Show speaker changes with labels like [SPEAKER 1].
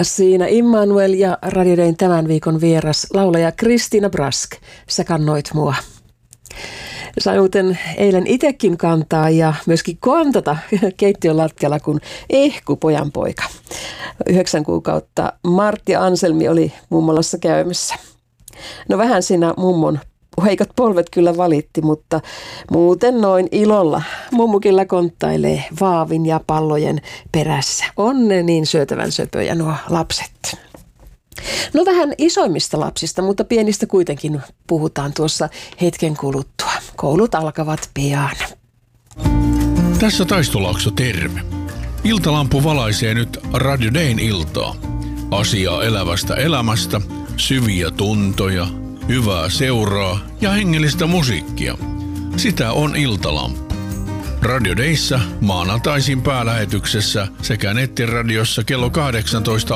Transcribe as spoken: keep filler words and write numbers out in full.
[SPEAKER 1] Siinä Immanuel ja Radio Dayn tämän viikon vieras laulaja Kristiina Brask. Sä kannoit mua. Sain muuten eilen itekin kantaa ja myöskin kontata keittiön lattialla, kun ehku pojanpoika. Yhdeksän kuukautta Martti Anselmi oli mummolassa käymässä. No vähän siinä mummon heikat polvet kyllä valitti, mutta muuten noin ilolla mummukilla konttailee vaavin ja pallojen perässä. On ne niin syötävän söpöjä nuo lapset. No vähän isoimmista lapsista, mutta pienistä kuitenkin puhutaan tuossa hetken kuluttua. Koulut alkavat pian.
[SPEAKER 2] Tässä Taistolaakso, terve. Iltalampu valaisee nyt Radio Dayn iltaa. Asiaa elävästä elämästä, syviä tuntoja, hyvää seuraa ja hengellistä musiikkia. Sitä on Iltalampu. Radio Dayssä maanantaisin päälähetyksessä sekä nettiradiossa kello kahdeksantoista